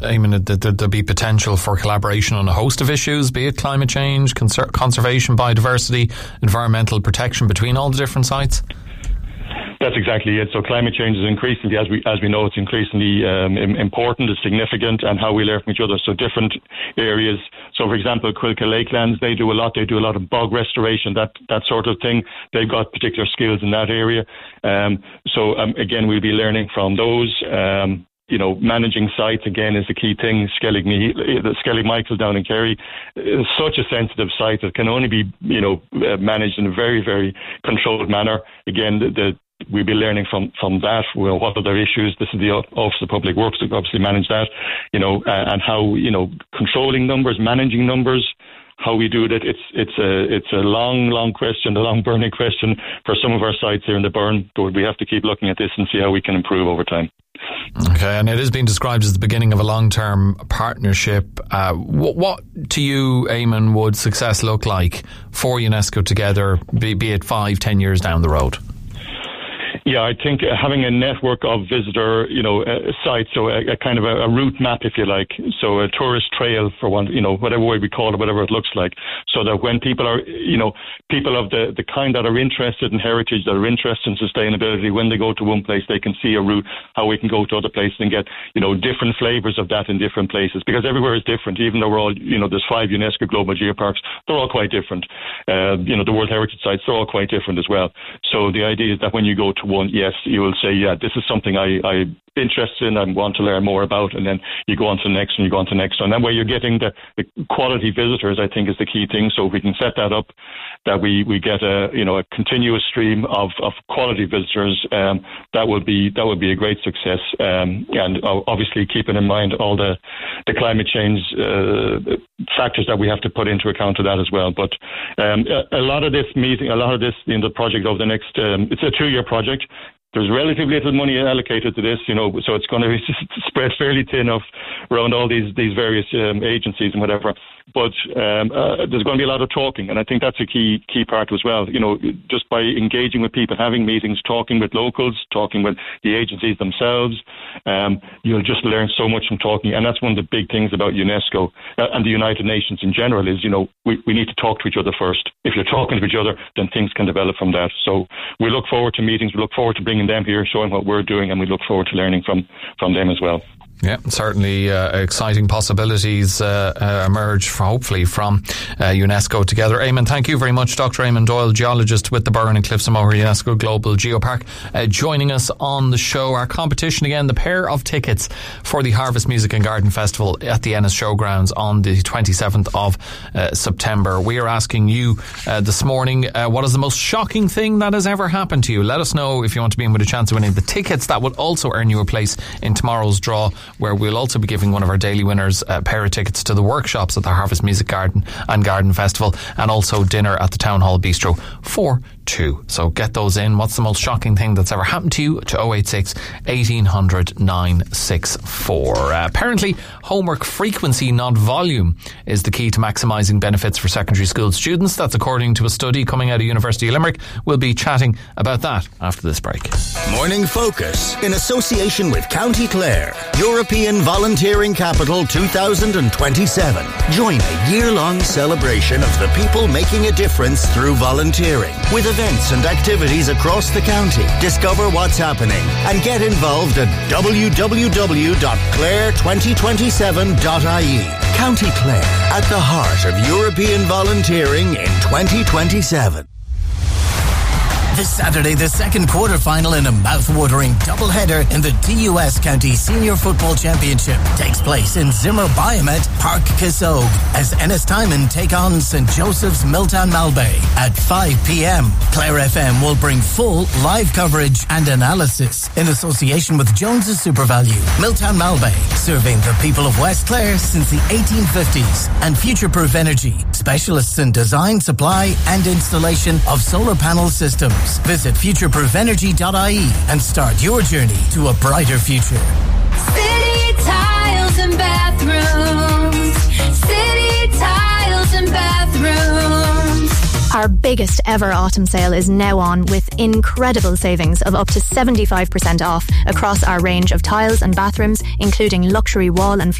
Eamon, that there'll be potential for collaboration on a host of issues, be it climate change, conservation, biodiversity, environmental protection between all the different sites? That's exactly it. So climate change is increasingly, as we know, it's increasingly important, it's significant, and how we learn from each other. So different areas. So, for example, Quilca Lakelands, they do a lot of bog restoration, that sort of thing. They've got particular skills in that area. Again, we'll be learning from those. Managing sites, again, is the key thing. Skellig Michael down in Kerry is such a sensitive site that can only be, managed in a very, very controlled manner. Again, we'll be learning from that. Well, what are their issues? This is the Office of Public Works that obviously manage that, and how, controlling numbers, managing numbers, how we do that. It's a long question, a long burning question for some of our sites here in the Burren, but we have to keep looking at this and see how we can improve over time. Okay, and it is being described as the beginning of a long-term partnership. What to you, Eamon, would success look like for UNESCO Together, be it 5-10 years down the road? Yeah, I think having a network of visitor, sites, so a kind of a route map, if you like, so a tourist trail for one, whatever way we call it, whatever it looks like, so that when people are, people of the kind that are interested in heritage, that are interested in sustainability, when they go to one place, they can see a route, how we can go to other places and get, different flavours of that in different places, because everywhere is different. Even though we're all, there's 5 UNESCO Global Geoparks, they're all quite different. The World Heritage Sites, they're all quite different as well. So the idea is that when you go to one, yes, you will say, yeah, this is something I'm interested in, I want to learn more about, and then you go on to the next and you go on to the next one. And that way you're getting the quality visitors, I think, is the key thing. So if we can set that up, that we get a continuous stream of quality visitors, that would be a great success. And obviously keeping in mind all the climate change factors that we have to put into account to that as well. But a lot of this, the project over the next, it's a 2-year project. There's relatively little money allocated to this, so it's going to be spread fairly thin around all these various agencies and whatever. But there's going to be a lot of talking, and I think that's a key part as well. Just by engaging with people, having meetings, talking with locals, talking with the agencies themselves, you'll just learn so much from talking. And that's one of the big things about UNESCO and the United Nations in general is, we need to talk to each other first. If you're talking to each other, then things can develop from that. So we look forward to meetings. We look forward to bringing them here, showing what we're doing, and we look forward to learning from them as well. Yeah, certainly exciting possibilities emerge hopefully from UNESCO Together. Eamon, thank you very much. Dr. Eamon Doyle, geologist with the Burren and Cliffs of Moher UNESCO Global Geopark, joining us on the show. Our competition again, the pair of tickets for the Harvest Music and Garden Festival at the Ennis Showgrounds on the 27th of September. We are asking you this morning, what is the most shocking thing that has ever happened to you? Let us know if you want to be in with a chance of winning the tickets. That would also earn you a place in tomorrow's draw, where we'll also be giving one of our daily winners a pair of tickets to the workshops at the Harvest Music Garden and Garden Festival, and also dinner at the Town Hall Bistro for 2. So get those in. What's the most shocking thing that's ever happened to you? To 086 1800 964. Apparently, homework frequency, not volume, is the key to maximising benefits for secondary school students. That's according to a study coming out of University of Limerick. We'll be chatting about that after this break. Morning Focus, in association with County Clare, European Volunteering Capital 2027. Join a year-long celebration of the people making a difference through volunteering, with events and activities across the county. Discover what's happening and get involved at www.clare2027.ie. County Clare, at the heart of European volunteering in 2027. This Saturday, the second quarter-final in a mouth-watering doubleheader in the TUS County Senior Football Championship takes place in Zimmer Biomet, Park Kissogue, as Ennistimon take on St. Joseph's Milltown Malbay at 5 p.m. Clare FM will bring full live coverage and analysis in association with Jones's SuperValue. Milltown Malbay, serving the people of West Clare since the 1850s, and Future-Proof Energy, specialists in design, supply and installation of solar panel systems. Visit futureproofenergy.ie and start your journey to a brighter future. City Tiles and Bathrooms. City Tiles and Bathrooms. Our biggest ever autumn sale is now on, with incredible savings of up to 75% off across our range of tiles and bathrooms, including luxury wall and